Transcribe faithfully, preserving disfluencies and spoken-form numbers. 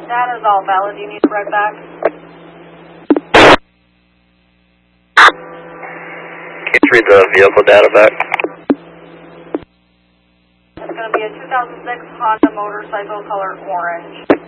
That is all valid. You need to write back. Can you read the vehicle data back? It's going to be a two thousand six Honda motorcycle, color orange.